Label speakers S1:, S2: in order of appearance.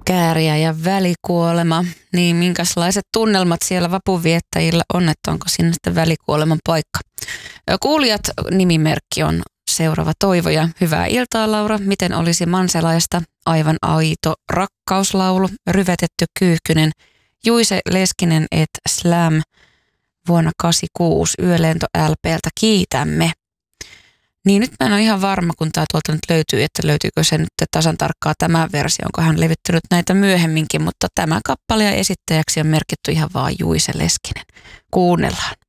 S1: Kääriä ja välikuolema. Niin minkälaiset tunnelmat siellä vapunviettäjillä on, että onko sinne sitten välikuoleman paikka? Kuulijat nimimerkki on seuraava Toivo ja hyvää iltaa Laura. Miten olisi Manselaista aivan aito rakkauslaulu, ryvetetty Kyyhkynen, Juise Leskinen et Slam vuonna 86 Yölento LPltä kiitämme. Niin nyt mä en ole ihan varma, kun tää tuolta nyt löytyy, että löytyykö se nyt tasan tarkkaa tämä versio, onko hän levittänyt näitä myöhemminkin, mutta tämä kappale ja esittäjäksi on merkitty ihan vaan Juise Leskinen. Kuunnellaan.